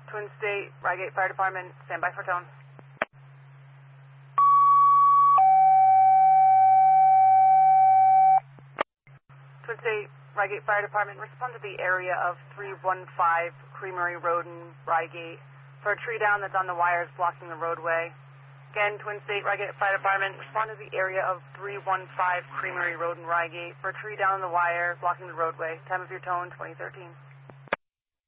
Twin State, Rygate Fire Department, stand by for tone. Twin State, Rygate Fire Department, respond to the area of 315 Creamery Road in Rygate for a tree down that's on the wires blocking the roadway. Again, Twin State, Rygate Fire Department, respond to the area of 315 Creamery Road in Rygate for a tree down on the wire blocking the roadway. Time of your tone, 2013.